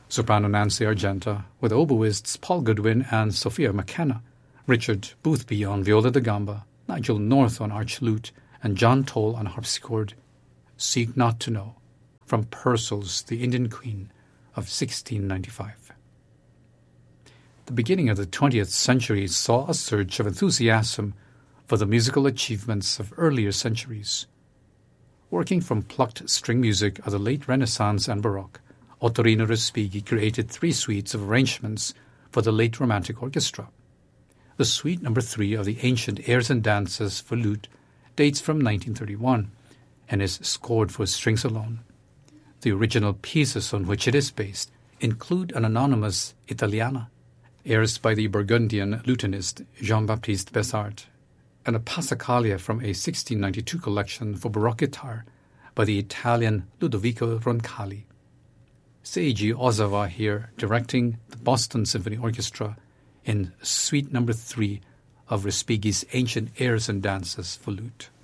soprano Nancy Argenta, with oboists Paul Goodwin and Sophia McKenna, Richard Boothby on viola da gamba, Nigel North on arch lute, and John Toll on harpsichord. Seek Not to Know, from Purcell's The Indian Queen of 1695. The beginning of the 20th century saw a surge of enthusiasm for the musical achievements of earlier centuries. Working from plucked string music of the late Renaissance and Baroque, Ottorino Respighi created 3 suites of arrangements for the late Romantic orchestra. The Suite No. 3 of the ancient Airs and Dances for lute dates from 1931 and is scored for strings alone. The original pieces on which it is based include an anonymous Italiana, airs by the Burgundian lutenist Jean-Baptiste Bessart, and a Passacaglia from a 1692 collection for Baroque guitar by the Italian Ludovico Roncalli. Seiji Ozawa here directing the Boston Symphony Orchestra in Suite No. 3 of Respighi's Ancient Airs and Dances for lute.